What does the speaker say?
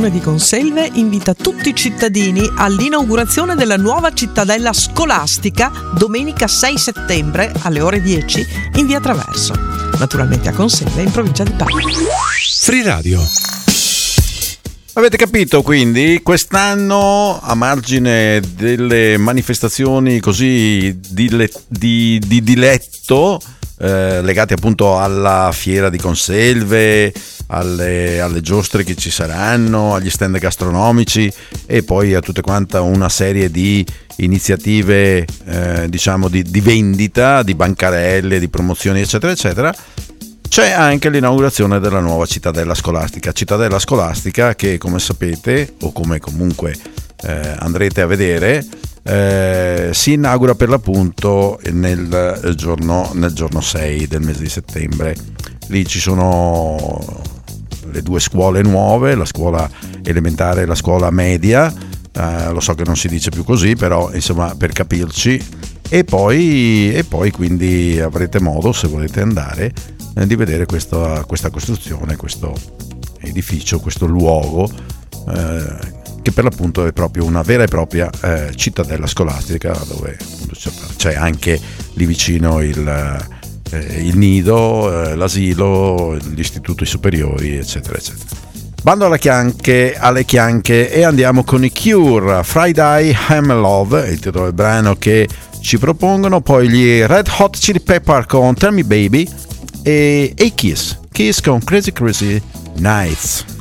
Comune di Conselve invita tutti i cittadini all'inaugurazione della nuova cittadella scolastica domenica 6 settembre alle ore 10 in via Traverso, naturalmente a Conselve in provincia di Parma. Free Radio. Avete capito, quindi quest'anno, a margine delle manifestazioni così di diletto legate appunto alla fiera di Conselve, alle giostre che ci saranno, agli stand gastronomici e poi a tutta quanta una serie di iniziative diciamo di vendita, di bancarelle, di promozioni eccetera eccetera, c'è anche l'inaugurazione della nuova cittadella scolastica che, come sapete o come comunque andrete a vedere, si inaugura per l'appunto nel giorno 6 del mese di settembre. Lì ci sono le due scuole nuove, la scuola elementare e la scuola media, lo so che non si dice più così, però insomma per capirci, e poi quindi avrete modo, se volete andare, di vedere questa costruzione, questo edificio, questo luogo che per l'appunto è proprio una vera e propria cittadella scolastica, dove appunto c'è anche lì vicino il nido, l'asilo, gli istituti superiori eccetera eccetera. Bando alle chianche e andiamo con i Cure. Friday I'm in Love è il titolo del brano che ci propongono, poi gli Red Hot Chili Pepper con Tell Me Baby e Kiss con Crazy Crazy Nights.